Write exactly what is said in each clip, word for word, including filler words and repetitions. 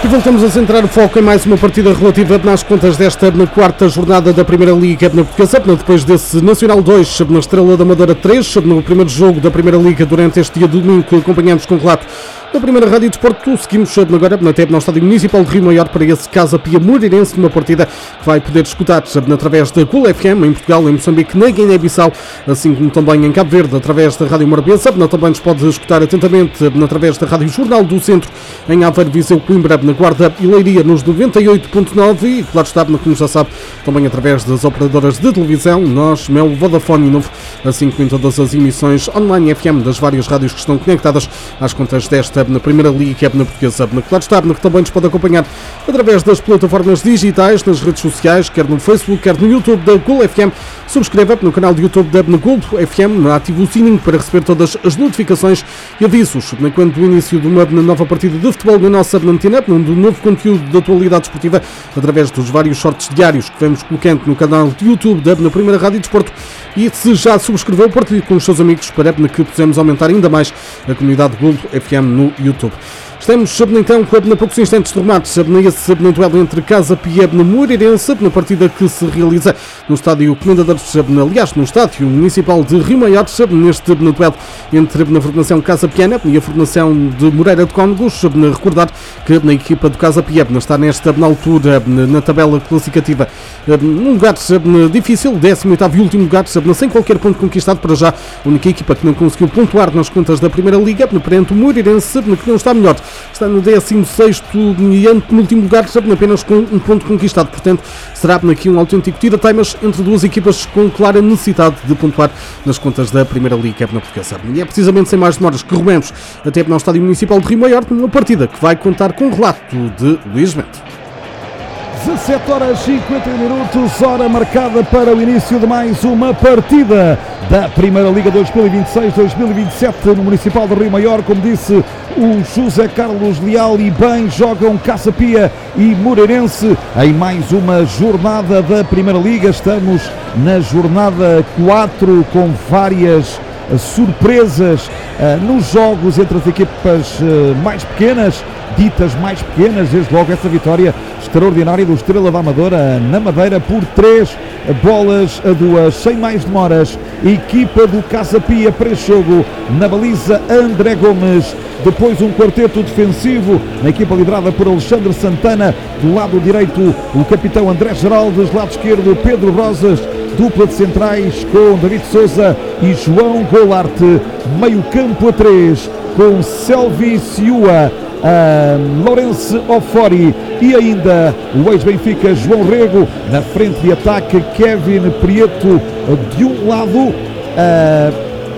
E voltamos a centrar o foco em mais uma partida relativa nas contas desta na quarta jornada da Primeira Liga na Portuguesa, depois desse Nacional dois, na Estrela da Amadora três, no primeiro jogo da Primeira Liga durante este dia de domingo, que acompanhamos com relato da Primeira Rádio Desporto. Seguimos agora até no Estádio Municipal de Rio Maior para esse Casa Pia Moreirense, numa partida que vai poder escutar através da Cool F M em Portugal, em Moçambique, na Guiné-Bissau, assim como também em Cabo Verde, através da Rádio Morabeza. Também nos pode escutar atentamente através da Rádio Jornal do Centro, em Aveiro, Viseu, Coimbra, na Guarda e Leiria, nos noventa e oito ponto nove, e claro está, como já sabe, também através das operadoras de televisão, nós, Mel, Vodafone e Novo, assim como em todas as emissões online F M das várias rádios que estão conectadas às contas desta na Primeira Liga na Portuguesa. Claro está, que também nos pode acompanhar através das plataformas digitais, nas redes sociais, quer no Facebook, quer no YouTube da Gol F M. Subscreva no canal de YouTube da Gol F M, ative o sininho para receber todas as notificações e avisos quando do início de uma nova partida de futebol na nossa antena, do novo conteúdo de atualidade esportiva, através dos vários shorts diários que vamos colocando no canal de YouTube da na Primeira Rádio Desporto. E se já subscreveu, partilhe com os seus amigos para que possamos aumentar ainda mais a comunidade Gol F M no YouTube. Estamos então na poucos instantes de remate nesse duelo entre Casa Pia e Moreirense, na partida que se realiza no estádio Comendadores, aliás, no estádio municipal de Rio Maior, neste duelo entre a formação Casa Piana e a formação de Moreira de Cónegos. Recordar que a equipa do Casa Pia está nesta altura na tabela classificativa num lugar difícil, décimo oitavo e último lugar, sem qualquer ponto conquistado para já. A única equipa que não conseguiu pontuar nas contas da Primeira Liga, perante o Moreirense, que não está melhor, está no décimo sexto e antepenúltimo lugar, apenas com um ponto conquistado. Portanto, será aqui um autêntico tira-teimas entre duas equipas com clara necessidade de pontuar nas contas da Primeira Liga na Portuguesa. E é precisamente sem mais demoras que rumemos até no Estádio Municipal de Rio Maior, numa partida que vai contar com o relato de Luís Bento. dezassete horas e cinquenta minutos, hora marcada para o início de mais uma partida da Primeira Liga dois mil e vinte e seis dois mil e vinte e sete no Municipal de Rio Maior. Como disse o José Carlos Leal, e bem jogam Casa Pia e Moreirense em mais uma jornada da Primeira Liga. Estamos na jornada quatro com várias surpresas uh, nos jogos entre as equipas uh, mais pequenas, ditas mais pequenas. Desde logo essa vitória extraordinária do Estrela da Amadora na Madeira por três bolas a duas. Sem mais demoras, equipa do Casa Pia para este jogo, na baliza André Gomes, depois um quarteto defensivo na equipa liderada por Alexandre Santana, do lado direito o capitão André Geraldes, lado esquerdo Pedro Rosas, dupla de centrais com David Souza e João Golarte, meio campo a três com Selvi Ciua, Uh, Lourenço Ofori e ainda o ex-Benfica João Rego. Na frente de ataque, Kevin Prieto de um lado, uh,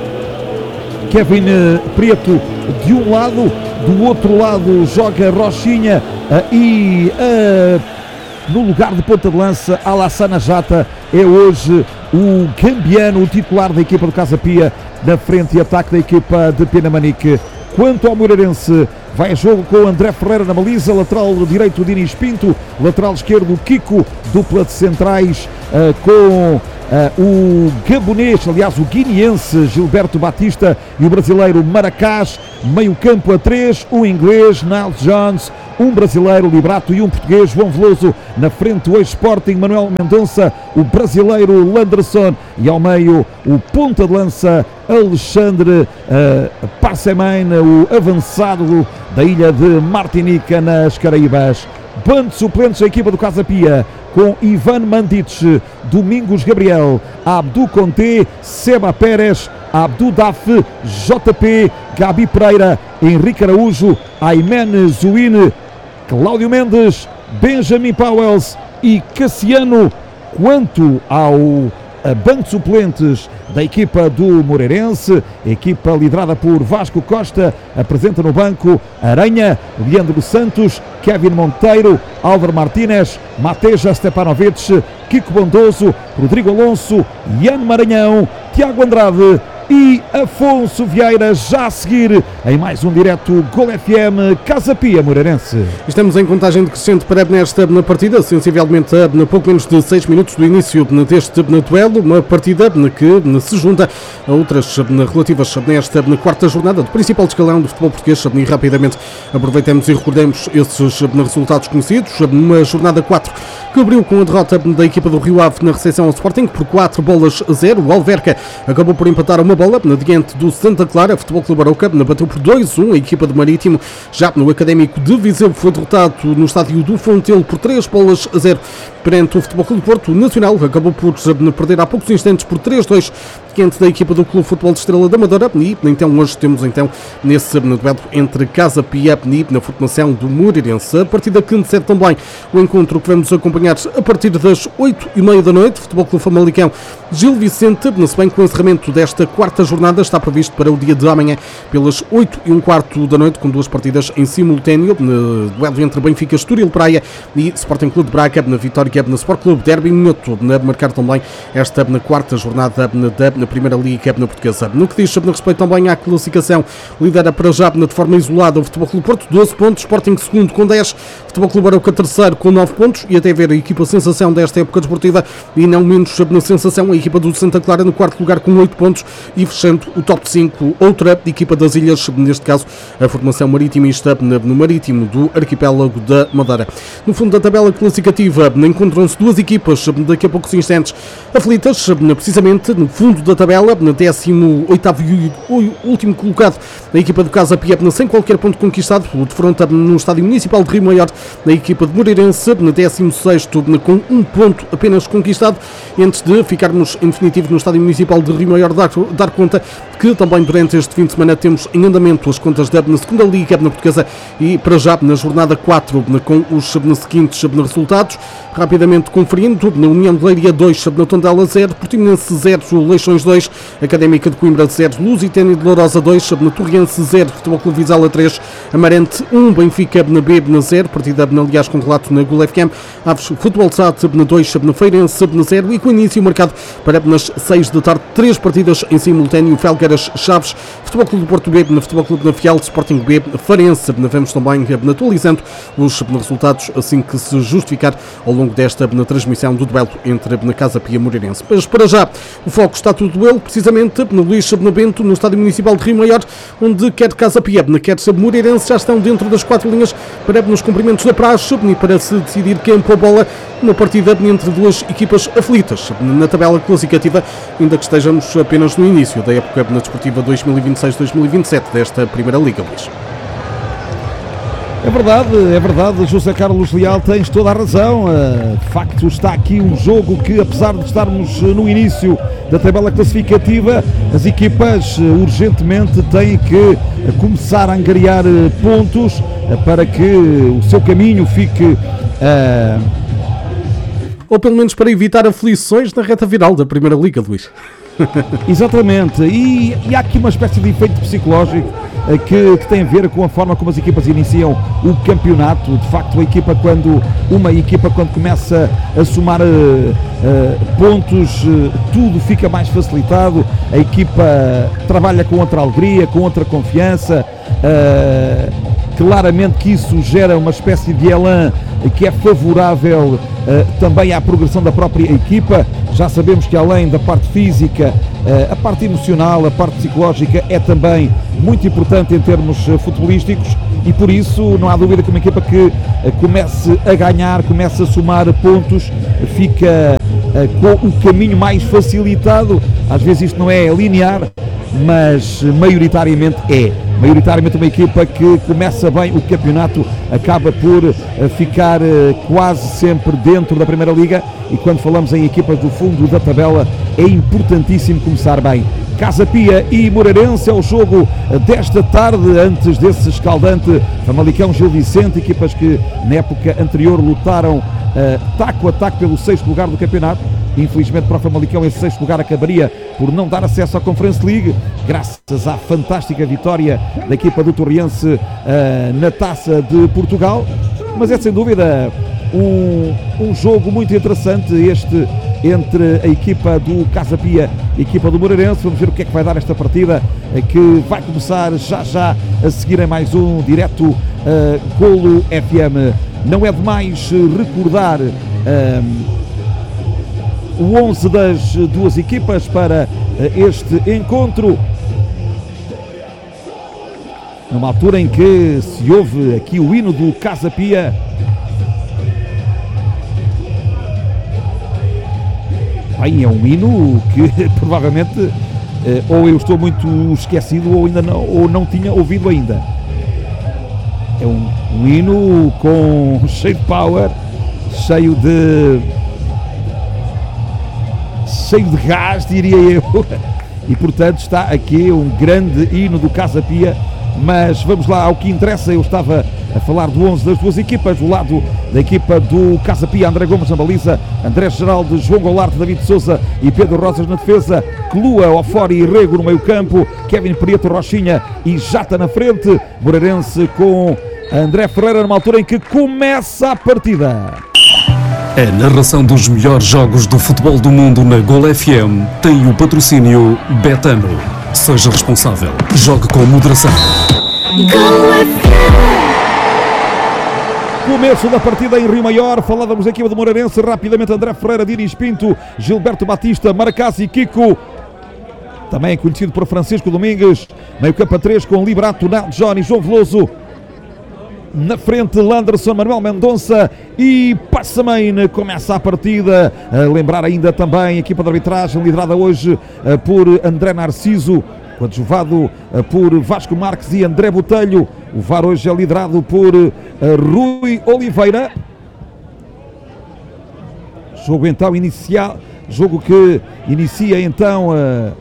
Kevin Prieto de um lado, do outro lado joga Rochinha uh, e uh, no lugar de ponta de lança, Alassana Jata é hoje o gambiano, o titular da equipa do Casa Pia, na frente de ataque da equipa de Pinamanique. Quanto ao Moreirense, vai a jogo com André Ferreira na baliza, lateral direito Dinis Pinto, lateral esquerdo Kiko, dupla de centrais uh, com uh, o gabonês, aliás o guineense Gilberto Batista e o brasileiro Maracás, meio campo a três, um inglês Niles Jones, um brasileiro Librato e um português João Veloso. Na frente o ex-Sporting Manuel Mendonça, o brasileiro Landerson, e ao meio o ponta de lança Alexandre uh, Parsemen, o avançado da ilha de Martinica nas Caraíbas. Banco de suplentes da equipa do Casa Pia, com Ivan Mandic, Domingos Gabriel, Abdu Conte, Seba Pérez, Abdu Daf, J P, Gabi Pereira, Henrique Araújo, Aymen Zuine, Cláudio Mendes, Benjamin Powells e Cassiano. Quanto ao banco de suplentes da equipa do Moreirense, equipa liderada por Vasco Costa, apresenta no banco Aranha, Leandro Santos, Kevin Monteiro, Álvaro Martínez, Mateja Stepanovic, Kiko Bondoso, Rodrigo Alonso, Ian Maranhão, Tiago Andrade e Afonso Vieira, já a seguir em mais um direto Gol F M Casa Pia Moreirense. Estamos em contagem decrescente para nesta na partida, sensivelmente a pouco menos de seis minutos do início deste duelo, uma partida que se junta a outras relativas nesta quarta jornada do principal escalão do futebol português, e rapidamente aproveitamos e recordemos esses resultados conhecidos. Uma jornada quatro que abriu com a derrota da equipa do Rio Ave na recepção ao Sporting por quatro bolas a zero. O Alverca acabou por empatar uma bola diante do Santa Clara. Futebol Clube Arouca bateu por dois a um a equipa do Marítimo. Já no Académico de Viseu foi derrotado no estádio do Fontelo por três bolas a zero perante o Futebol Clube do Porto. O Nacional acabou por perder há poucos instantes por três a dois diante da equipa do Clube Futebol de Estrela da Amadora. E então hoje temos então nesse duelo entre Casa Pia e na formação do Moreirense. A partida que antecede também o encontro que vamos acompanhar a partir das oito e meia da noite. Futebol Clube Famalicão Gil Vicente, se bem que o encerramento desta quarta jornada está previsto para o dia de amanhã pelas oito e um quarto da noite, com duas partidas em simultâneo, no duelo entre Benfica, Estoril Praia e Sporting Clube de Braga, na Vitória na Sport Clube Derby Minhoto, a marcar também esta na quarta jornada da Primeira Liga na Portuguesa. No que diz no respeito também à classificação, lidera para já de forma isolada o Futebol Clube Porto, doze pontos, Sporting segundo com dez, Futebol Clube Arouca terceiro com nove pontos, e até ver a equipa sensação desta época desportiva e não menos na sensação a equipa do Santa Clara no quarto lugar com oito pontos, e fechando o top cinco outra equipa das Ilhas, neste caso a formação maritimista no Marítimo do Arquipélago da Madeira. No fundo da tabela classificativa encontram-se duas equipas daqui a poucos instantes aflitas, precisamente no fundo da tabela, na décimo oitavo e último colocado, a equipa do Casa Pia sem qualquer ponto conquistado, defronta no Estádio Municipal de Rio Maior na equipa de Moreirense, na décimo sexto com um ponto apenas conquistado, antes de ficarmos em definitivo no Estádio Municipal de Rio Maior dar, dar conta que também durante este fim de semana temos em andamento as contas da segunda Liga na Portuguesa, e para já na jornada quatro com os seguintes resultados, rapidamente conferindo: na União de Leiria dois, na Tondela zero, Portimonense zero, Leixões dois, Académica de Coimbra zero, Lusitânia de Lourosa dois, na Torriense zero, Futebol Clube Vizela três, Amarante um, Benfica na B na zero, partida aliás com relato na Gol F M, Aves Futebol Sat na dois, na Feirense na zero, e com início marcado para nas seis da tarde, três partidas em simultâneo: Felgueiras Chaves, Futebol Clube do Porto B, na Futebol Clube na Fiel, Sporting B, Farense. Vamos também atualizando os resultados assim que se justificar ao longo desta na transmissão do duelo entre na Casa Pia Moreirense. Mas para já o foco está todo duelo, precisamente no Luís Bento, no Estádio Municipal de Rio Maior, onde quer Casa Pia, quer Moreirense já estão dentro das quatro linhas para nos cumprimentos da praxe e para se decidir quem pôr a bola, uma partida entre duas equipas aflitas na tabela classificativa, ainda que estejamos apenas no início da época na desportiva dois mil e vinte e seis dois mil e vinte e sete desta Primeira Liga, Luís. É verdade, é verdade, José Carlos Leal, tens toda a razão. De facto, está aqui um jogo que, apesar de estarmos no início da tabela classificativa, as equipas urgentemente têm que começar a angariar pontos para que o seu caminho fique... Uh... Ou pelo menos para evitar aflições na reta final da Primeira Liga, Luís. Exatamente, e, e há aqui uma espécie de efeito psicológico que, que tem a ver com a forma como as equipas iniciam o campeonato. De facto, a equipa quando uma equipa quando começa a somar uh, uh, pontos, uh, tudo fica mais facilitado, a equipa trabalha com outra alegria, com outra confiança, uh, claramente que isso gera uma espécie de elan que é favorável uh, também à progressão da própria equipa. Já sabemos que além da parte física, uh, a parte emocional, a parte psicológica é também muito importante em termos uh, futebolísticos, e por isso não há dúvida que uma equipa que uh, comece a ganhar, comece a somar pontos, fica uh, com o caminho mais facilitado. Às vezes isto não é linear, mas maioritariamente é. Maioritariamente uma equipa que começa bem o campeonato acaba por uh, ficar uh, quase sempre dentro da Primeira Liga, e quando falamos em equipas do fundo da tabela é importantíssimo começar bem. Casa Pia e Moreirense é o jogo desta tarde, antes desse escaldante Famalicão Gil Vicente, equipas que na época anterior lutaram uh, taco a taco pelo sexto lugar do campeonato. Infelizmente para o Famalicão esse sexto lugar acabaria por não dar acesso à Conference League, graças à fantástica vitória da equipa do Torriense uh, na Taça de Portugal. Mas é sem dúvida um, um jogo muito interessante este entre a equipa do Casa Pia e a equipa do Moreirense. Vamos ver o que é que vai dar esta partida, que vai começar já já a seguir em mais um direto uh, Golo F M. Não é demais recordar uh, o onze das duas equipas para uh, este encontro, numa altura em que se ouve aqui o hino do Casa Pia. Bem, é um hino que provavelmente eh, ou eu estou muito esquecido ou ainda não, ou não tinha ouvido ainda. É um, um hino com cheio de power, cheio de cheio de gás, diria eu, e portanto está aqui um grande hino do Casa Pia. Mas vamos lá ao que interessa. Eu estava a falar do onze das duas equipas. Do lado da equipa do Casa Pia, André Gomes na baliza, André Geraldo, João Goulart, David Sousa e Pedro Rosas na defesa, Clua, Ofori e Rego no meio campo, Kevin Prieto, Rochinha e Jata na frente. Moreirense com André Ferreira numa altura em que começa a partida. A narração dos melhores jogos do futebol do mundo na Golo F M tem o patrocínio Betano. Seja responsável. Jogue com moderação. Começo da partida em Rio Maior. Falávamos da equipa do Moreirense. Rapidamente André Ferreira, Dinis Pinto, Gilberto Batista, Maracás e Kiko. Também conhecido por Francisco Domingues. Meio campo a três com Liberato, Naldo, Johnny, João Veloso. Na frente, Landerson, Manuel Mendonça e Passamane. Começa a partida. A lembrar ainda também a equipa de arbitragem, liderada hoje por André Narciso, coadjuvado por Vasco Marques e André Botelho. O V A R hoje é liderado por Rui Oliveira. Jogo então inicial, jogo que inicia então uh,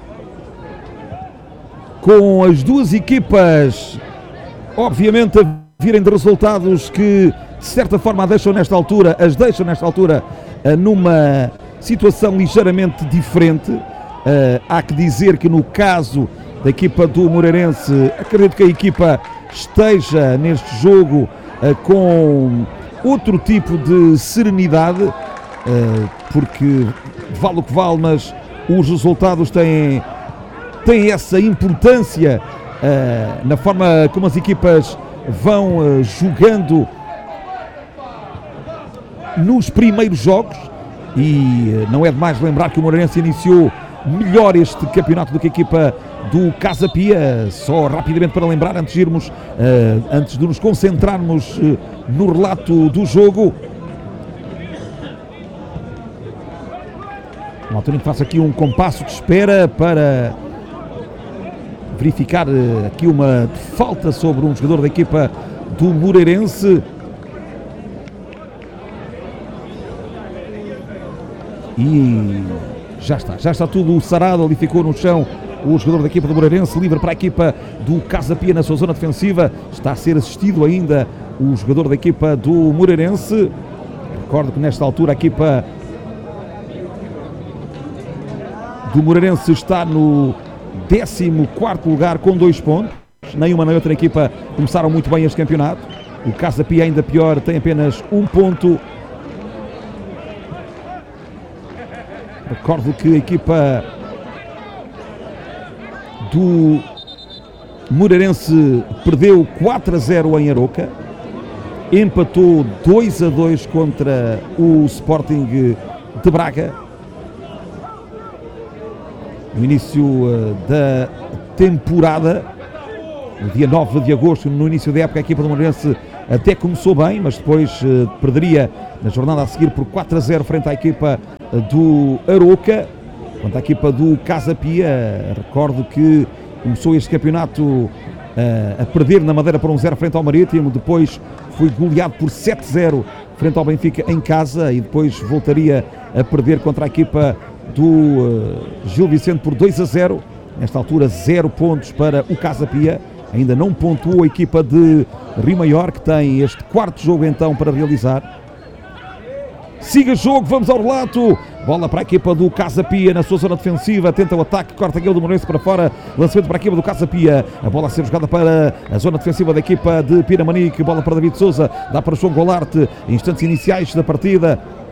com as duas equipas, obviamente, a virem de resultados que de certa forma deixam nesta altura, as deixam nesta altura uh, numa situação ligeiramente diferente. Uh, há que dizer que no caso da equipa do Moreirense, acredito que a equipa esteja neste jogo uh, com outro tipo de serenidade, uh, porque vale o que vale, mas os resultados têm, têm essa importância uh, na forma como as equipas vão uh, jogando nos primeiros jogos. E uh, não é demais lembrar que o Moreirense iniciou melhor este campeonato do que a equipa do Casa Pia. Só rapidamente para lembrar, antes de irmos, uh, antes de nos concentrarmos uh, no relato do jogo, uma altura em que faço aqui um compasso de espera para verificar uh, aqui uma falta sobre um jogador da equipa do Moreirense. E já está, já está tudo sarado. Ali ficou no chão o jogador da equipa do Moreirense, livre para a equipa do Casa Pia na sua zona defensiva. Está a ser assistido ainda o jogador da equipa do Moreirense. Recordo que nesta altura a equipa do Moreirense está no décimo quarto lugar com dois pontos. Nenhuma nem outra equipa começaram muito bem este campeonato. O Casa Pia, ainda pior, tem apenas um ponto. Recordo que a equipa do Moreirense perdeu quatro a zero em Aroca, empatou dois a dois contra o Sporting de Braga no início uh, da temporada, no dia nove de agosto, no início da época. A equipa do Moreirense até começou bem, mas depois uh, perderia na jornada a seguir por quatro a zero frente à equipa uh, do Aroca. Quanto à equipa do Casa Pia, recordo que começou este campeonato uh, a perder na Madeira por um zero frente ao Marítimo, depois foi goleado por sete a zero frente ao Benfica em casa e depois voltaria a perder contra a equipa do uh, Gil Vicente por dois a zero. Nesta altura, zero pontos para o Casa Pia. Ainda não pontuou a equipa de Rio Maior, que tem este quarto jogo então para realizar. Siga jogo, vamos ao relato. Bola para a equipa do Casa Pia na sua zona defensiva, tenta o ataque, corta aquele do Moreirense para fora, lançamento para a equipa do Casa Pia, a bola a ser jogada para a zona defensiva da equipa de Pinamanique, bola para David Sousa, dá para João Goulart, instantes iniciais da partida.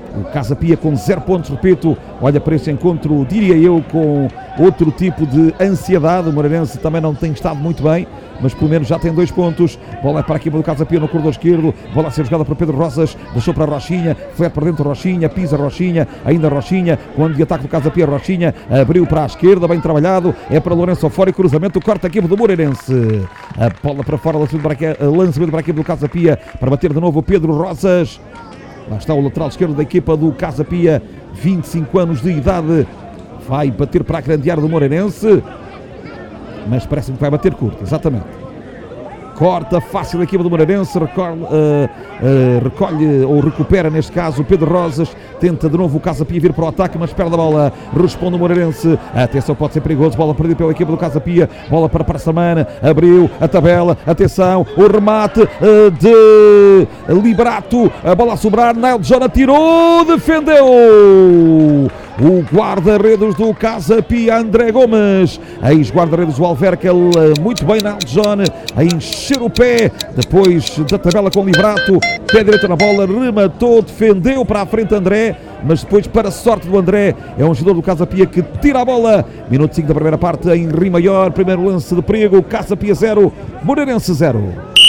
O Casa Pia com zero pontos, repito, olha para este encontro, diria eu, com outro tipo de ansiedade. O Moreirense também não tem estado muito bem, mas pelo menos já tem dois pontos. Bola para a equipa do Casa Pia no corredor esquerdo, bola a ser jogada para Pedro Rosas, deixou para Rochinha, foi para dentro Rochinha, pisa Rochinha, ainda Rochinha, quando de ataque do Casa Pia, Rochinha abriu para a esquerda, bem trabalhado, é para Lourenço fora e cruzamento, corta a equipa do Moreirense. A bola para fora, lançamento para a equipa do Casa Pia, para bater de novo o Pedro Rosas. Lá está o lateral esquerdo da equipa do Casa Pia, vinte e cinco anos de idade, vai bater para a grande área do Moreirense, mas parece-me que vai bater curto, exatamente. Corta fácil a equipa do Moreirense, recolhe, uh, uh, recolhe ou recupera neste caso o Pedro Rosas, tenta de novo o Casa Pia vir para o ataque, mas perde a bola, responde o Moreirense, atenção, pode ser perigoso, bola perdida pela equipa do Casa Pia, bola para Passamana, abriu a tabela, atenção, o remate uh, de Liberato, a bola a sobrar, Nail John atirou, defendeu! O guarda-redes do Casa Pia, André Gomes, ex-guarda-redes do Alverca, muito bem na John, a encher o pé, depois da tabela com Liberato, pé direito na bola, rematou, defendeu para a frente André, mas depois, para a sorte do André, é um jogador do Casa Pia que tira a bola. Minuto cinco da primeira parte em Rio Maior, primeiro lance de perigo, Casa Pia zero, Moreirense zero.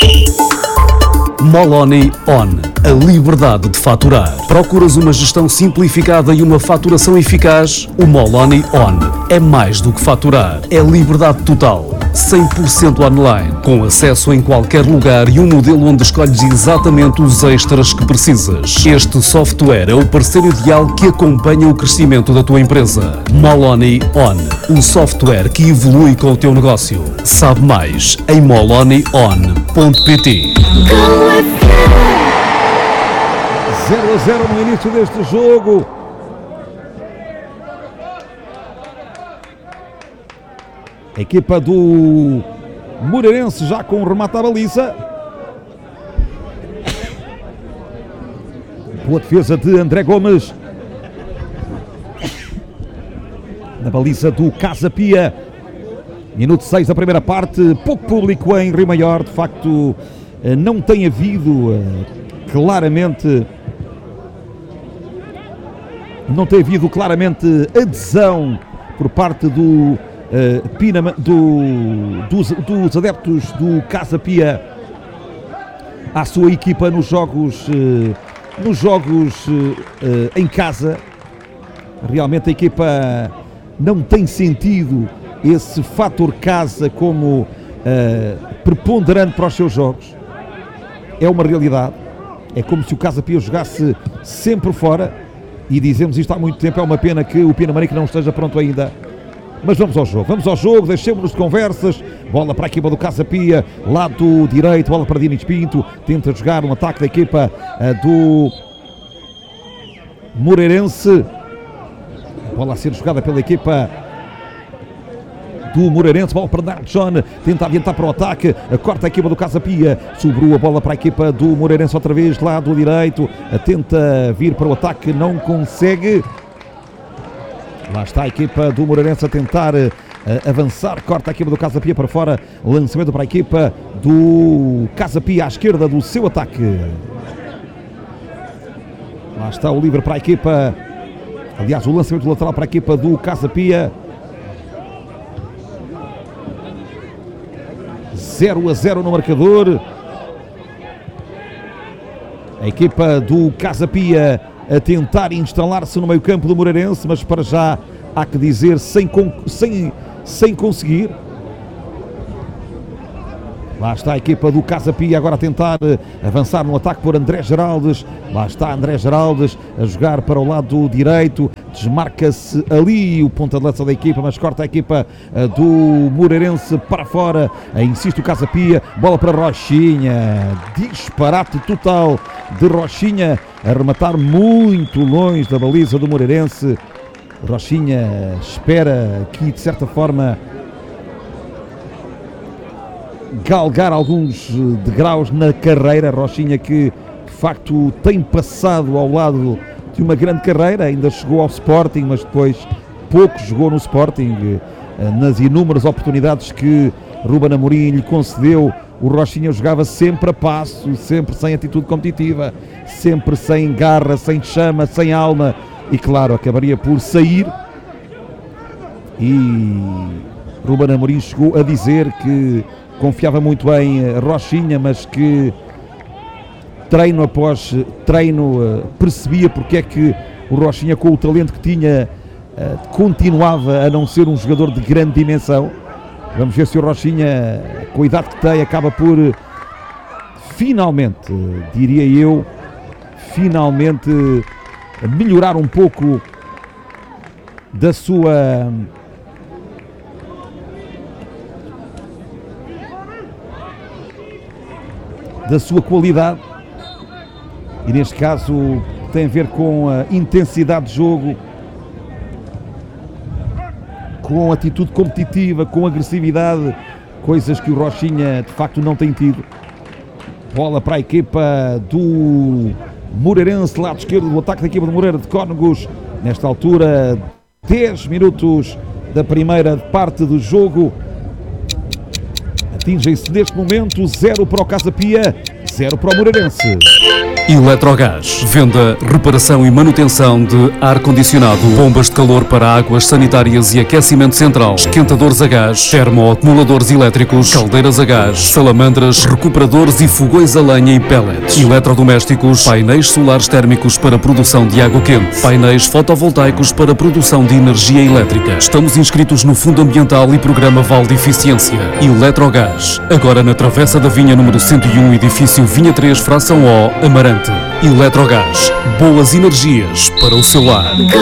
Moloni On, a liberdade de faturar. Procuras uma gestão simplificada e uma faturação eficaz? O Moloni On é mais do que faturar, é liberdade total, cem por cento online, com acesso em qualquer lugar e um modelo onde escolhes exatamente os extras que precisas. Este software é o parceiro ideal que acompanha o crescimento da tua empresa. Moloni On, o software que evolui com o teu negócio. Sabe mais em moloni on ponto pt. zero a zero no início deste jogo. A equipa do Moreirense já com o remate à baliza. Boa defesa de André Gomes. Na baliza do Casa Pia. Minuto seis da primeira parte. Pouco público em Rio Maior. De facto, não tem havido claramente... Não tem havido claramente adesão por parte do, uh, Pina, do, dos, dos adeptos do Casa Pia à sua equipa nos jogos, uh, nos jogos uh, uh, em casa. Realmente a equipa não tem sentido esse fator casa como uh, preponderante para os seus jogos. É uma realidade. É como se o Casa Pia jogasse sempre fora. E dizemos isto há muito tempo, é uma pena que o Pinamarica não esteja pronto ainda. Mas vamos ao jogo, vamos ao jogo, deixemos-nos de conversas. Bola para a equipa do Casa Pia, lado direito, bola para Dinis Pinto. Tenta jogar um ataque da equipa uh, do Moreirense. Bola a ser jogada pela equipa do Moreirense, bola para Nail John, tenta adiantar para o ataque, corta a equipa do Casa Pia, sobrou a bola para a equipa do Moreirense outra vez, lado direito, tenta vir para o ataque, não consegue. Lá está a equipa do Moreirense a tentar uh, avançar, corta a equipa do Casa Pia para fora, lançamento para a equipa do Casa Pia à esquerda do seu ataque. Lá está o livre para a equipa, aliás o lançamento lateral para a equipa do Casa Pia. zero a zero no marcador. A equipa do Casa Pia a tentar instalar-se no meio campo do Moreirense, mas para já há que dizer sem, sem, sem conseguir. Lá está a equipa do Casa Pia agora a tentar avançar no ataque por André Geraldes. Lá está André Geraldes a jogar para o lado direito. Desmarca-se ali o ponta de lança da equipa, mas corta a equipa do Moreirense para fora. Insiste o Casa Pia. Bola para Rochinha. Disparate total de Rochinha a rematar muito longe da baliza do Moreirense. Rochinha espera aqui de certa forma galgar alguns degraus na carreira. Rochinha que de facto tem passado ao lado de uma grande carreira, ainda chegou ao Sporting, mas depois pouco jogou no Sporting, nas inúmeras oportunidades que Ruben Amorim lhe concedeu o Rochinha jogava sempre a passo, sempre sem atitude competitiva, sempre sem garra, sem chama, sem alma, e claro, acabaria por sair. E Ruben Amorim chegou a dizer que confiava muito em Rochinha, mas que treino após treino percebia porque é que o Rochinha, com o talento que tinha, continuava a não ser um jogador de grande dimensão. Vamos ver se o Rochinha, com a idade que tem, acaba por finalmente, diria eu, finalmente melhorar um pouco da sua da sua qualidade, e neste caso tem a ver com a intensidade de jogo, com atitude competitiva, com agressividade, coisas que o Rochinha de facto não tem tido. Bola para a equipa do Moreirense, lado esquerdo do ataque da equipa do Moreira de Cónegos. Nesta altura, dez minutos da primeira parte do jogo. Atingem-se neste momento zero para o Casa Pia, zero para o Moreirense. Eletrogás, venda, reparação e manutenção de ar-condicionado, bombas de calor para águas sanitárias e aquecimento central, esquentadores a gás, termoacumuladores elétricos, caldeiras a gás, salamandras, recuperadores e fogões a lenha e pellets, eletrodomésticos, painéis solares térmicos para produção de água quente, painéis fotovoltaicos para produção de energia elétrica. Estamos inscritos no Fundo Ambiental e Programa Val de Eficiência. Eletrogás, agora na Travessa da Vinha número cento e um, edifício Vinha três, fração O, Amarante. Eletrogás, boas energias para o seu lar. zero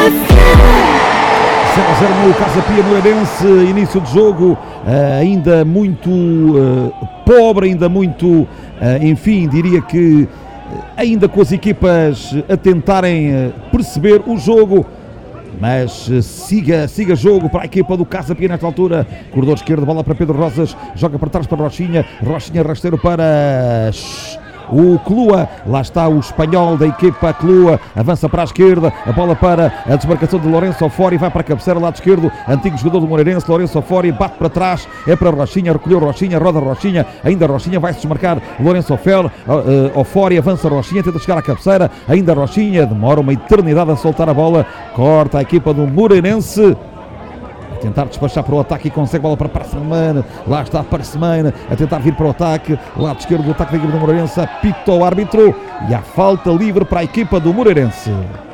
a zero no Casa Pia Moreirense, início de jogo uh, ainda muito uh, pobre, ainda muito, uh, enfim, diria que uh, ainda com as equipas a tentarem uh, perceber o jogo, mas uh, siga, siga jogo para a equipa do Casa Pia nesta altura. Corredor esquerdo, bola para Pedro Rosas, joga para trás para Rochinha, Rochinha rasteiro para o Clua, lá está o espanhol da equipa Clua, avança para a esquerda, a bola para a desmarcação de Lourenço Ofori, vai para a cabeceira, lado esquerdo, antigo jogador do Moreirense, Lourenço Ofori, bate para trás, é para Rochinha, recolheu Rochinha, roda Rochinha, ainda Rochinha, vai-se desmarcar Lourenço Ofori, uh, Ofori, avança Rochinha, tenta chegar à cabeceira, ainda Rochinha, demora uma eternidade a soltar a bola, corta a equipa do Moreirense, tentar despachar para o ataque e consegue bola para Parsemana, lá está Parsemana a tentar vir para o ataque, lado esquerdo do ataque da equipa do Moreirense, apita o árbitro e há falta livre para a equipa do Moreirense.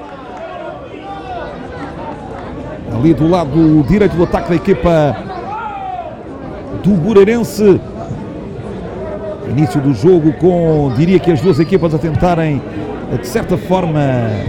Ali do lado direito do ataque da equipa do Moreirense, início do jogo com, diria que as duas equipas a tentarem de certa forma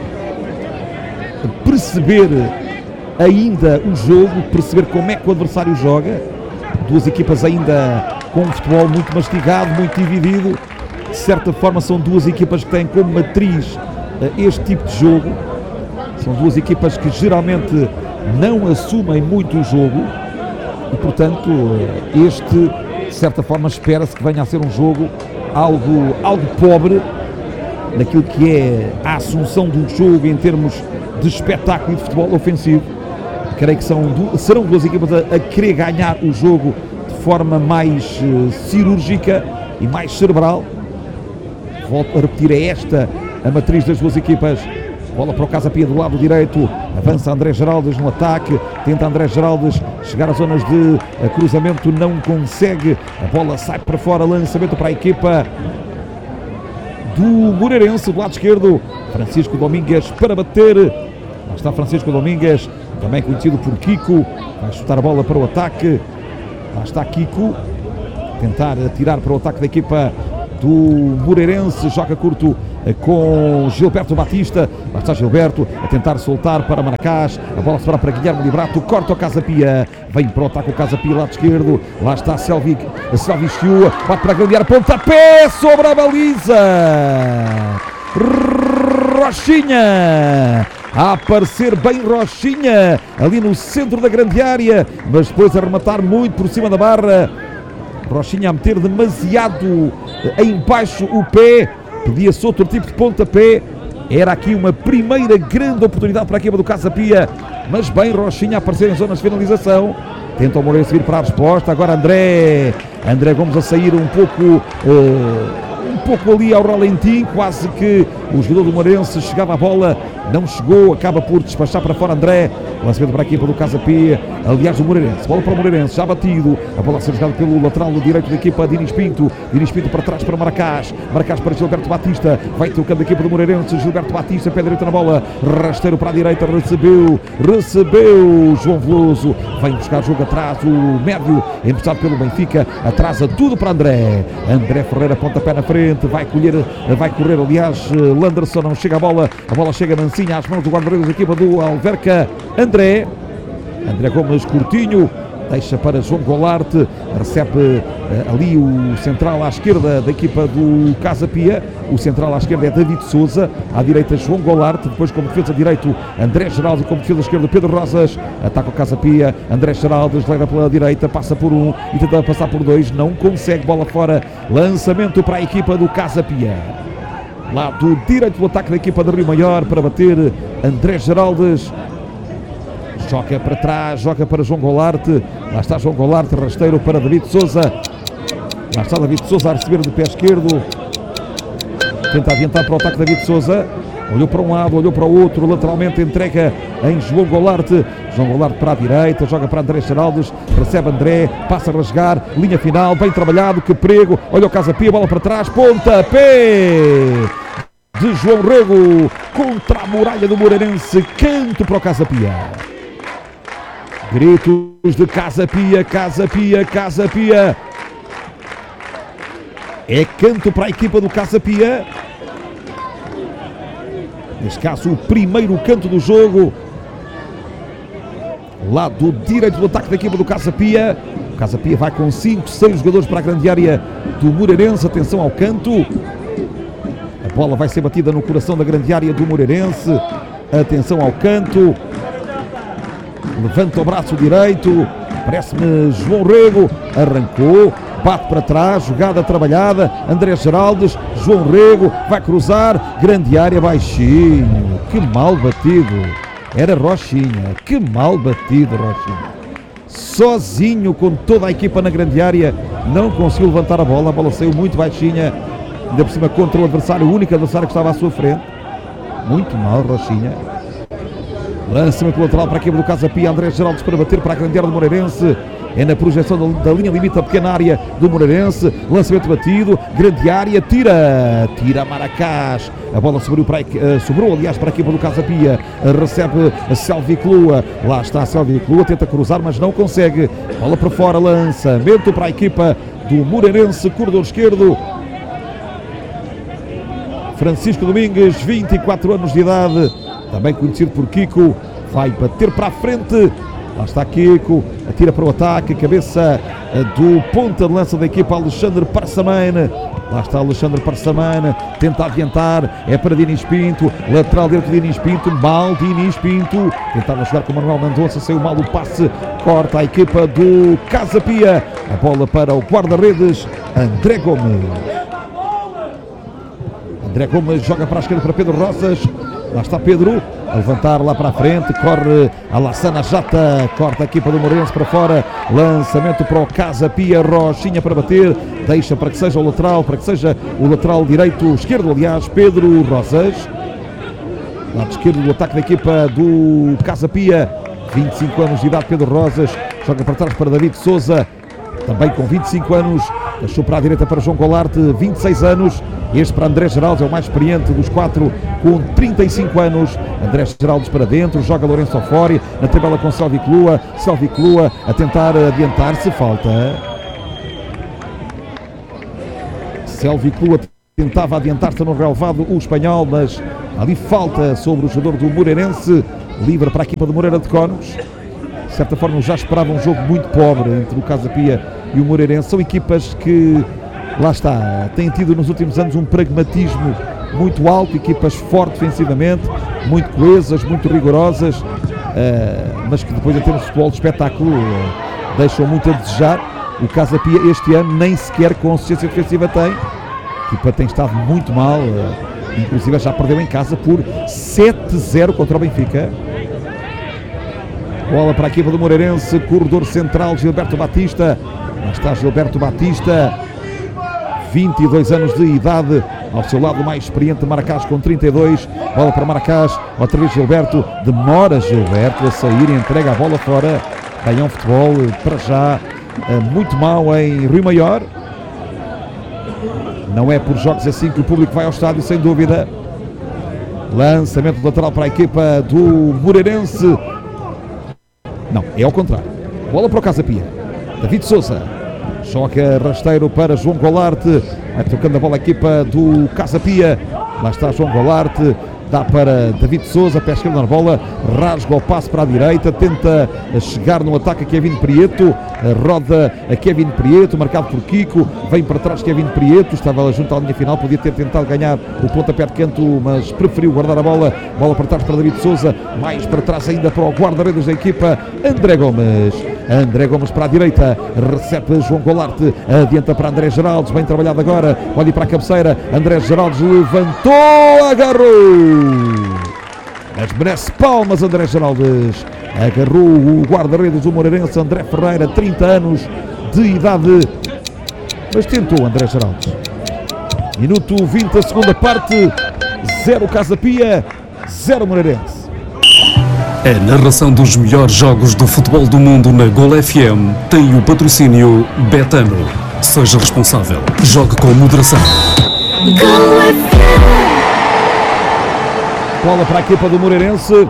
perceber ainda o jogo, perceber como é que o adversário joga. Duas equipas ainda com um futebol muito mastigado, muito dividido. De certa forma são duas equipas que têm como matriz este tipo de jogo. São duas equipas que geralmente não assumem muito o jogo e, portanto, este, de certa forma, espera-se que venha a ser um jogo algo, algo pobre naquilo que é a assunção do jogo em termos de espetáculo e de futebol ofensivo. Creio que são, serão duas equipas a, a querer ganhar o jogo de forma mais uh, cirúrgica e mais cerebral. Volto a repetir, é esta a matriz das duas equipas. Bola para o Casa Pia do lado direito, avança André Geraldes no ataque, tenta André Geraldes chegar às zonas de uh, cruzamento, não consegue, a bola sai para fora, lançamento para a equipa do Moreirense, do lado esquerdo, Francisco Domingues para bater, lá está Francisco Domingues, também conhecido por Kiko, vai chutar a bola para o ataque, lá está Kiko, tentar tirar para o ataque da equipa do Moreirense, joga curto com Gilberto Batista, lá está Gilberto a tentar soltar para Maracás, a bola se para para Guilherme Librato, corta o Casa Pia, vem para o ataque o Casa Pia, lado esquerdo, lá está Selvi, Selvi Chiua, bate para a grande área, pontapé sobre a baliza, Rochinha, a aparecer bem Rochinha, ali no centro da grande área, mas depois a rematar muito por cima da barra, Rochinha a meter demasiado em baixo o pé, pedia-se outro tipo de pontapé, era aqui uma primeira grande oportunidade para a equipa do Casa Pia, mas bem Rochinha a aparecer em zonas de finalização, tenta o Moreirense vir para a resposta, agora André, André Gomes a sair um pouco, uh, um pouco ali ao ralentim, quase que o jogador do Moreirense chegava à bola, não chegou, acaba por despachar para fora André. Lançamento para a equipa do Casa Pia, aliás do Moreirense, bola para o Moreirense, já batido, a bola a ser jogada pelo lateral direito da equipa de Dinis Pinto, Dinis Pinto para trás para Maracás, Maracás para Gilberto Batista, vai trocando a equipa do Moreirense, Gilberto Batista, pé direito na bola, rasteiro para a direita, recebeu, recebeu João Veloso, vem buscar jogo atrás, o médio, emprestado pelo Benfica, atrasa tudo para André, André Ferreira, pontapé na frente, vai colher, vai correr, aliás, Landerson não chega a bola, a bola chega mansinha às mãos do guarda-redes da equipa do Alverca, André, André Gomes curtinho, deixa para João Golarte, recebe uh, ali o central à esquerda da equipa do Casa Pia, o central à esquerda é David Souza, à direita João Golarte, depois como defesa direito André Geraldo e como defesa esquerda Pedro Rosas, ataca o Casa Pia, André Geraldo leva pela direita, passa por um e tenta passar por dois, não consegue, bola fora, lançamento para a equipa do Casa Pia. Lado direito do ataque da equipa de Rio Maior para bater André Geraldes, joga para trás, joga para João Golarte, lá está João Golarte, rasteiro para David Souza, lá está David Souza a receber de pé esquerdo, tenta adiantar para o ataque David Souza, olhou para um lado, olhou para o outro, lateralmente entrega em João Golarte, João Golarte para a direita, joga para André Geraldes, recebe André, passa a rasgar, linha final, bem trabalhado, que perigo, olha o Casa Pia, bola para trás, pontapé de João Rego contra a muralha do Moreirense, canto para o Casa Pia. Gritos de Casa Pia, Casa Pia, Casa Pia. É canto para a equipa do Casa Pia. Neste caso, o primeiro canto do jogo. Lado direito do ataque da equipa do Casa Pia. O Casa Pia vai com cinco, seis jogadores para a grande área do Moreirense. Atenção ao canto. A bola vai ser batida no coração da grande área do Moreirense. Atenção ao canto. Levanta o braço direito, parece-me João Rego, arrancou, bate para trás, jogada trabalhada, André Geraldes, João Rego, vai cruzar, grande área, baixinho, que mal batido, era Rochinha, que mal batido Rochinha, sozinho com toda a equipa na grande área, não conseguiu levantar a bola, a bola saiu muito baixinha, ainda por cima contra o adversário, o único adversário que estava à sua frente, muito mal Rochinha. Lançamento lateral para a equipa do Casa Pia, André Geraldes para bater para a grande área do Moreirense, é na projeção da, da linha limite da pequena área do Moreirense, lançamento batido, grande área, tira, tira Maracás, a bola sobrou, para, uh, sobrou aliás para a equipa do Casa Pia, uh, recebe a Selvi Clua, lá está a Selvi Clua, tenta cruzar mas não consegue, bola para fora, lançamento para a equipa do Moreirense, corredor esquerdo, Francisco Domingues, vinte e quatro anos de idade, também conhecido por Kiko, vai bater para a frente, lá está Kiko, atira para o ataque, cabeça do ponta de lança da equipa Alexandre Parsamane, lá está Alexandre Parsamane, tenta adiantar, é para Dinis Pinto, lateral direito de Dinis Pinto, mal Dinis Pinto, tentava jogar com o Manuel Mendonça, saiu mal o passe, corta a equipa do Casa Pia, a bola para o guarda-redes André Gomes. André Gomes joga para a esquerda para Pedro Rosas, lá está Pedro, a levantar lá para a frente, corre a Lassana Jata, corta a equipa do Moreirense para fora, lançamento para o Casa Pia, Rochinha para bater, deixa para que seja o lateral, para que seja o lateral direito, esquerdo aliás, Pedro Rosas, lado esquerdo do ataque da equipa do Casa Pia, vinte e cinco anos de idade, Pedro Rosas, joga para trás para David Souza, também com vinte e cinco anos, deixou para a direita para João Golarte, vinte e seis anos, este para André Geraldes, é o mais experiente dos quatro, com trinta e cinco anos, André Geraldes para dentro, joga Lourenço Ofori, na tabela com Selvi Clua, Selvi Clua a tentar adiantar-se, falta. Selvi Clua tentava adiantar-se no relevado o espanhol, mas ali falta sobre o jogador do Moreirense, livre para a equipa do Moreira de Cónegos. De certa forma já esperava um jogo muito pobre entre o Casa Pia e o Moreirense, são equipas que, lá está, têm tido nos últimos anos um pragmatismo muito alto, equipas fortes defensivamente, muito coesas, muito rigorosas, uh, mas que depois em termos de futebol de espetáculo uh, deixam muito a desejar. O Casa Pia este ano nem sequer consistência defensiva tem, a equipa tem estado muito mal, uh, inclusive já perdeu em casa por sete a zero contra o Benfica. Bola para a equipa do Moreirense, corredor central Gilberto Batista, Lá está Gilberto Batista, vinte e dois anos de idade, ao seu lado o mais experiente Maracás com trinta e dois, bola para Maracás, outra vez Gilberto, demora Gilberto a sair e entrega a bola fora. Bem, é um futebol para já muito mau em Rio Maior. Não é por jogos assim que o público vai ao estádio, sem dúvida. Lançamento lateral para a equipa do Moreirense. Não, é ao contrário. Bola para o Casa Pia. David Sousa. Choca rasteiro para João Golarte. Vai tocando a bola a equipa do Casa Pia. Lá está João Golarte. Dá para David Sousa, pé esquerdo na bola, rasga o passe para a direita, tenta chegar no ataque a Kevin Prieto, roda a Kevin Prieto, marcado por Kiko, vem para trás Kevin Prieto, estava junto à linha final, podia ter tentado ganhar o pontapé de canto, mas preferiu guardar a bola, bola para trás para David Sousa, mais para trás ainda para o guarda-redes da equipa, André Gomes. André Gomes para a direita, recebe João Golarte, adianta para André Geraldes, bem trabalhado agora, pode ir para a cabeceira, André Geraldes levantou, agarrou, mas merece palmas André Geraldes, agarrou o guarda-redes do Moreirense, André Ferreira, trinta anos de idade, mas tentou André Geraldes. Minuto vinte da segunda parte, zero Casa Pia, zero Moreirense. A narração dos melhores jogos do futebol do mundo na Gol F M tem o patrocínio Betano. Seja responsável. Jogue com moderação. Bola para a equipa do Moreirense.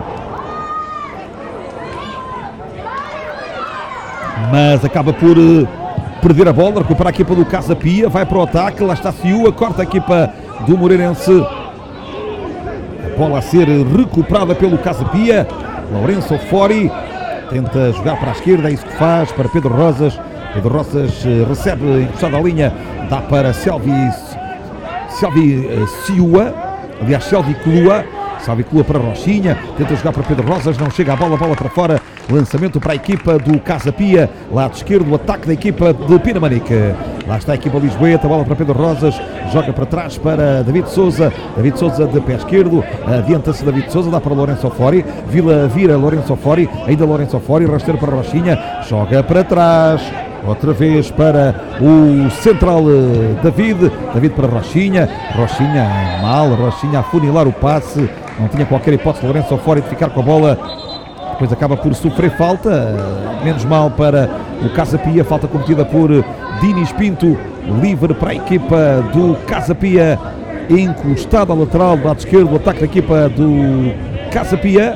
Mas acaba por uh, perder a bola. Recupera a equipa do Casa Pia. Vai para o ataque. Lá está Ciúa. Corta a equipa do Moreirense. A bola a ser recuperada pelo Casa Pia. Lourenço Fori tenta jogar para a esquerda, é isso que faz para Pedro Rosas. Pedro Rosas recebe encostado à linha, dá para Selvi Selvi Ciúa, aliás Selvi Clua, Selvi Clua para Rochinha, tenta jogar para Pedro Rosas, não chega a bola, bola para fora, lançamento para a equipa do Casa Pia, lado esquerdo, o ataque da equipa de Pinamanique. Lá está a equipa lisboeta, bola para Pedro Rosas, joga para trás para David Sousa, David Sousa de pé esquerdo, adianta-se David Sousa, dá para Lourenço Fori, Vila vira Lourenço Fori, ainda Lourenço Fori, rasteiro para Rochinha, joga para trás, outra vez para o central David, David para Rochinha, Rochinha mal, Rochinha a funilar o passe, não tinha qualquer hipótese Lourenço Fori de ficar com a bola, depois acaba por sofrer falta, menos mal para o Casa Pia, falta cometida por Dinis Pinto, livre para a equipa do Casa Pia, encostado ao lateral do lado esquerdo, o ataque da equipa do Casa Pia.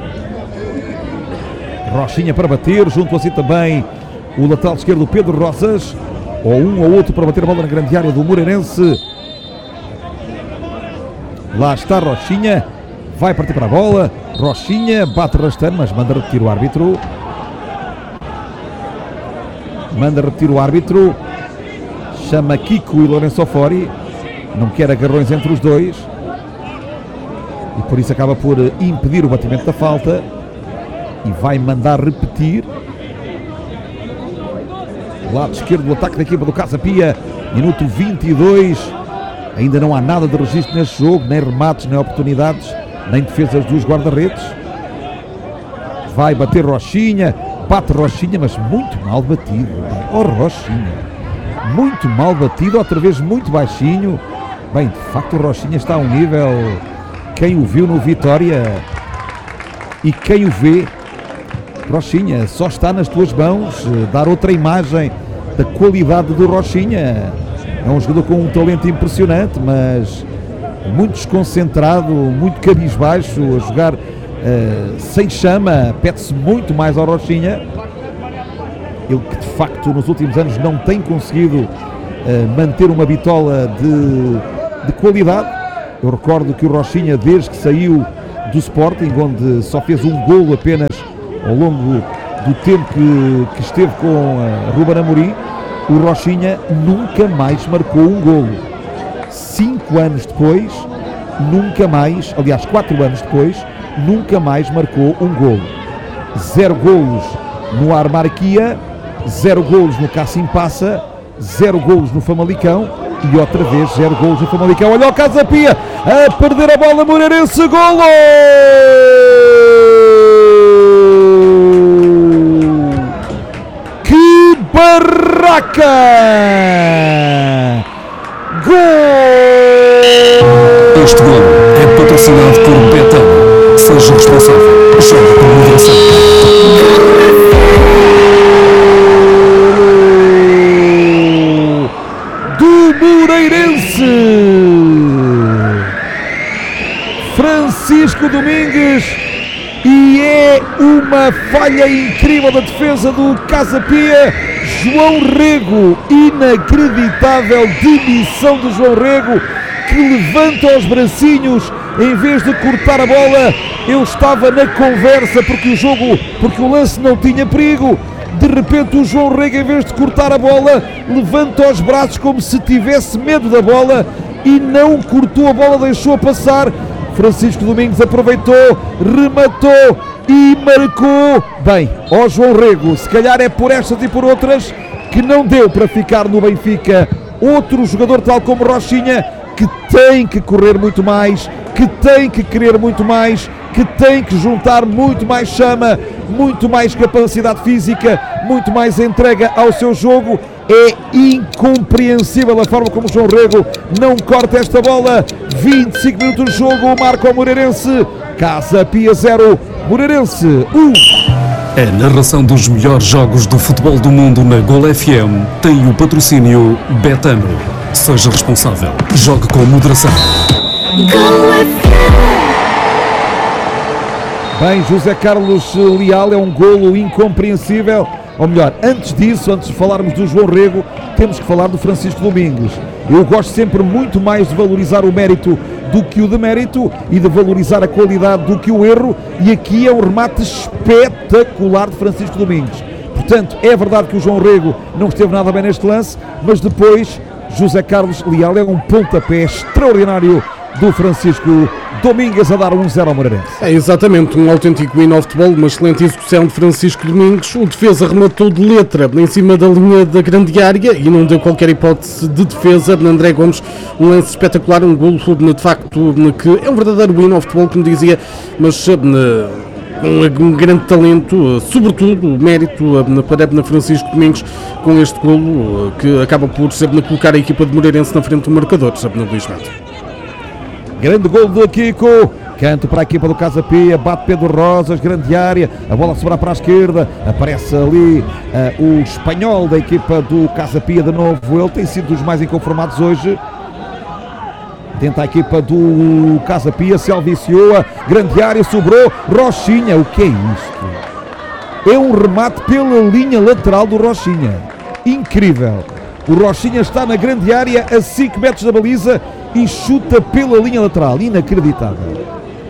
Rochinha para bater, junto assim também o lateral esquerdo Pedro Rosas, ou um ou outro para bater a bola na grande área do Moreirense. Lá está Rochinha, vai partir para a bola, Rochinha bate rastando, mas manda repetir o árbitro. Manda repetir o árbitro. Chama Kiko e Lourenço Fori. Não quer agarrões entre os dois. E por isso acaba por impedir o batimento da falta. E vai mandar repetir. Lado esquerdo do ataque da equipa do Casa Pia. Minuto vinte e dois. Ainda não há nada de registro neste jogo. Nem remates, nem oportunidades, nem defesas dos guarda-redes. Vai bater Rochinha. Bate Rochinha, mas muito mal batido. Oh, Rochinha. Muito mal batido, outra vez muito baixinho. Bem, de facto o Rochinha está a um nível, quem o viu no Vitória e quem o vê, Rochinha, só está nas tuas mãos dar outra imagem da qualidade do Rochinha. É um jogador com um talento impressionante, mas muito desconcentrado, muito cabisbaixo, a jogar uh, sem chama, pede-se muito mais ao Rochinha. Ele que de facto nos últimos anos não tem conseguido uh, manter uma bitola de, de qualidade. Eu recordo que o Rochinha, desde que saiu do Sporting, onde só fez um golo apenas ao longo do tempo que, que esteve com uh, Ruben Amorim, o Rochinha nunca mais marcou um golo. Cinco anos depois, nunca mais, aliás quatro anos depois, nunca mais marcou um golo. Zero golos no Armarquia, zero golos no Cassim Passa, zero golos no Famalicão e outra vez zero golos no Famalicão. Olha o Casa Pia a perder a bola, Moreirense, golo! Que Barraca! Gol! Este gol é patrocinado por Betano. Seja responsável. Jogue com moderação. Do Moreirense. Francisco Domingues. E é uma falha incrível da defesa do Casa Pia. João Rego, inacreditável demissão de João Rego, que levanta os bracinhos em vez de cortar a bola. Eu estava na conversa porque o jogo, porque o lance não tinha perigo. De repente o João Rego, em vez de cortar a bola, levanta os braços como se tivesse medo da bola e não cortou a bola, deixou passar. Francisco Domingos aproveitou, rematou e marcou. Bem, ó João Rego, se calhar é por estas e por outras que não deu para ficar no Benfica. Outro jogador tal como Rochinha, que tem que correr muito mais, que tem que querer muito mais, que tem que juntar muito mais chama, muito mais capacidade física, muito mais entrega ao seu jogo. É incompreensível a forma como o João Rego não corta esta bola. vinte e cinco minutos de jogo, marca o Moreirense. Casa Pia zero, Moreirense um. A narração dos melhores jogos do futebol do mundo na Gol F M tem o patrocínio Betano. Seja responsável. Jogue com moderação. Bem, José Carlos Leal, é um golo incompreensível. Ou melhor, antes disso, antes de falarmos do João Rego, temos que falar do Francisco Domingos. Eu gosto sempre muito mais de valorizar o mérito do que o demérito e de valorizar a qualidade do que o erro, e aqui é um remate espetacular de Francisco Domingos. Portanto, é verdade que o João Rego não esteve nada bem neste lance, mas depois José Carlos Leal é um pontapé extraordinário do Francisco Domingos a dar um zero ao Moreirense. É exatamente, um autêntico hino ao futebol, uma excelente execução de Francisco Domingos. O defesa rematou de letra em cima da linha da grande área e não deu qualquer hipótese de defesa. André Gomes, um lance espetacular, um golo de facto que é um verdadeiro hino ao futebol, como dizia, mas um grande talento, sobretudo mérito para Francisco Domingos com este golo que acaba por colocar a equipa de Moreirense na frente do marcador, sabe, no Luís Mento. Grande gol do Kiko, canto para a equipa do Casa Pia, bate Pedro Rosas, grande área, a bola sobra para a esquerda, aparece ali uh, o espanhol da equipa do Casa Pia de novo, ele tem sido dos mais inconformados hoje. Tenta a equipa do Casa Pia, se alviciou, grande área, sobrou, Rochinha, o que é isto? É um remate pela linha lateral do Rochinha, incrível. O Rochinha está na grande área a cinco metros da baliza e chuta pela linha lateral, inacreditável.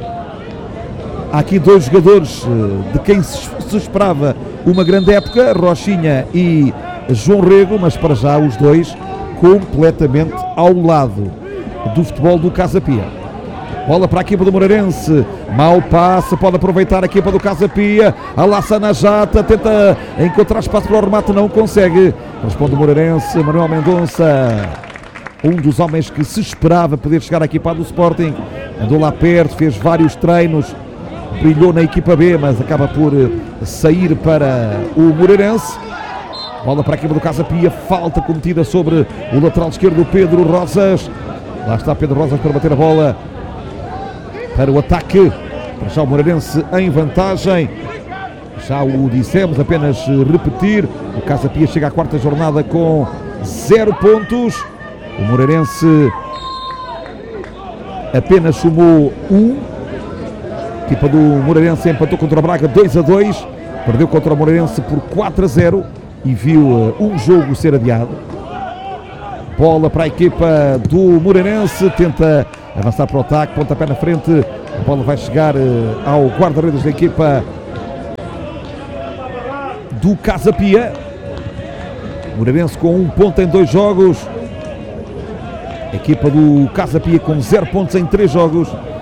Há aqui dois jogadores de quem se esperava uma grande época, Rochinha e João Rego, mas para já os dois completamente ao lado do futebol do Casa Pia. Bola para a equipa do Moreirense, mau passe, pode aproveitar a equipa do Casa Pia, Alassana Jata, tenta encontrar espaço para o remate, não consegue. Responde o Moreirense, Manuel Mendonça, um dos homens que se esperava poder chegar à equipa do Sporting, andou lá perto, fez vários treinos, brilhou na equipa B, mas acaba por sair para o Moreirense. Bola para a equipa do Casa Pia, falta cometida sobre o lateral esquerdo Pedro Rosas. Lá está Pedro Rosas para bater a bola para o ataque, para já o Moreirense em vantagem. Já o dissemos, apenas repetir, o Casa Pia chega à quarta jornada com zero pontos. O Moreirense apenas somou um. A equipa do Moreirense empatou contra o Braga dois a dois, perdeu contra o Moreirense por quatro a zero e viu uh, um jogo ser adiado. Bola para a equipa do Moreirense, tenta avançar para o ataque, pontapé na frente, a bola vai chegar uh, ao guarda-redes da equipa do Casa Pia. Moreirense com um ponto em dois jogos. A equipa do Casa Pia com zero pontos em três jogos.